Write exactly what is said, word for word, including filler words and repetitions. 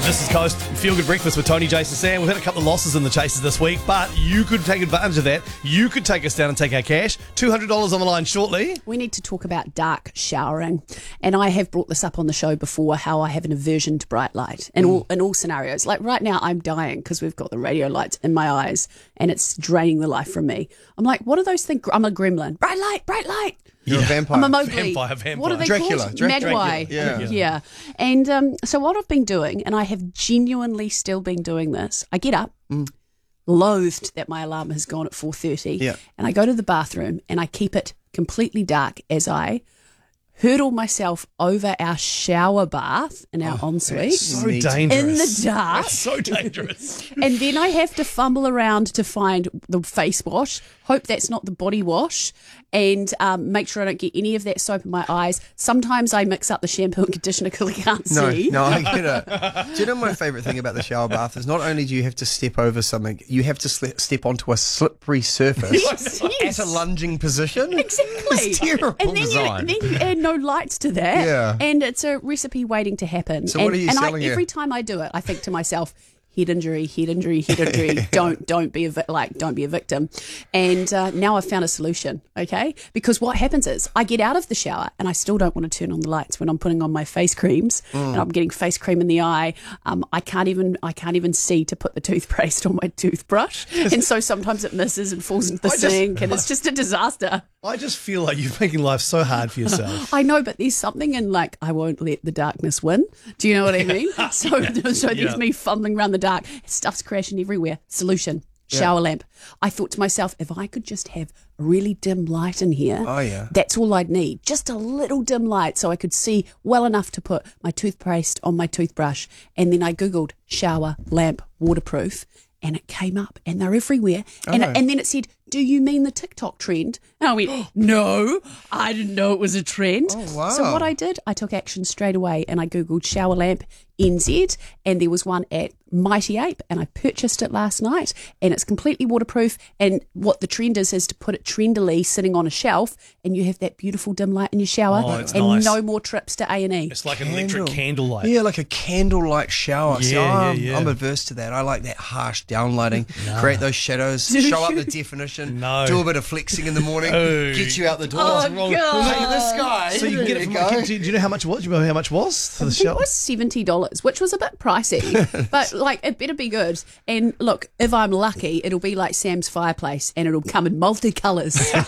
Just As Coast, Feel Good Breakfast with Tony, Jason, Sam. We've had a couple of losses in the chases this week, but you could take advantage of that. You could take us down and take our cash. two hundred dollars on the line shortly. We need to talk about dark showering. And I have brought this up on the show before, how I have an aversion to bright light in, mm. all, in all scenarios. Like right now, I'm dying because we've got the radio lights in my eyes and it's draining the life from me. I'm like, what are those things? I'm a gremlin. Bright light, bright light. You're yeah. a vampire. I'm a Mowgli. Vampire, vampire. What are they Dracula. called? Dracula. Magwai. Yeah. yeah. yeah. And um, so what I've been doing, and I have genuinely still been doing this, I get up, mm. loathed that my alarm has gone at four thirty, yeah. and I go to the bathroom and I keep it completely dark as I hurdle myself over our shower bath in our oh, ensuite. So dangerous. In the dark. That's so dangerous. And then I have to fumble around to find the face wash, hope that's not the body wash, and um, make sure I don't get any of that soap in my eyes. Sometimes I mix up the shampoo and conditioner because I can't no, see. No, I get it. Do you know my favourite thing about the shower bath is not only do you have to step over something, you have to sli- step onto a slippery surface yes, yes. at a lunging position. Exactly. It's terrible and then design. You, then you add no lights to that, yeah. and it's a recipe waiting to happen. So and, what are you and selling I, here? Every time I do it, I think to myself, head injury, head injury, head injury. don't don't be a vi- like don't be a victim. And uh, now I've found a solution. Okay, because what happens is I get out of the shower and I still don't want to turn on the lights when I'm putting on my face creams mm. and I'm getting face cream in the eye. Um, I can't even I can't even see to put the toothpaste on my toothbrush, and so sometimes it misses and falls into the I just- sink, and it's just a disaster. I just feel like you're making life so hard for yourself. I know, but there's something in like I won't let the darkness win. Do you know what I mean? So, so there's Yeah. me fumbling around the dark. Stuff's crashing everywhere. Solution: shower Yeah. lamp. I thought to myself, if I could just have a really dim light in here, Oh, yeah. that's all I'd need. Just a little dim light so I could see well enough to put my toothpaste on my toothbrush. And then I Googled shower lamp waterproof, and it came up, and they're everywhere. And, Oh. and then it said, do you mean the TikTok trend? And I went, no, I didn't know it was a trend. Oh, wow. So what I did, I took action straight away, and I Googled shower lamp N Z, and there was one at Mighty Ape, and I purchased it last night, and it's completely waterproof. And what the trend is, is to put it trendily sitting on a shelf, and you have that beautiful dim light in your shower, Oh, it's and nice. no more trips to A and E. It's like an electric Candle. candlelight. Yeah, like a candlelight shower. See, Yeah, I'm, yeah, yeah. I'm averse to that. I like that harsh downlighting, create those shadows, Do show up you? the definition, No. do a bit of flexing in the morning, Oh. get you out the door. Oh, What's wrong? God. Look at this guy. So you can get it There from, you go. do, do you know how much it was? Do you know how much it was for the I think show? it was seventy dollars, which was a bit pricey, but like it better be good. And look, if I'm lucky, it'll be like Sam's fireplace and it'll come in multicolours.